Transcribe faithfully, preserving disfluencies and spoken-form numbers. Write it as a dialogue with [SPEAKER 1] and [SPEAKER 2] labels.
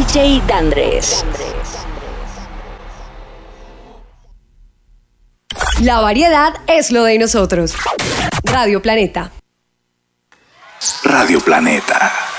[SPEAKER 1] J Dandres.
[SPEAKER 2] La variedad es lo de nosotros. Radio Planeta.
[SPEAKER 3] Radio Planeta.